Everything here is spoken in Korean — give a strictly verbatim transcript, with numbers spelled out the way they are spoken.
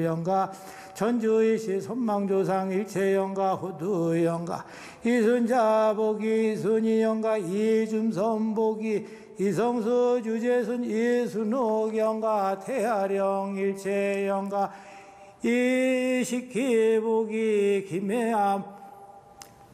영가 천주이시 손망조상 일체영가 호두영가 이순자복이 이순이영가 이줌선복이 이성수 주재순 이순옥영가 태하령 일체영가 이식기복이 김해암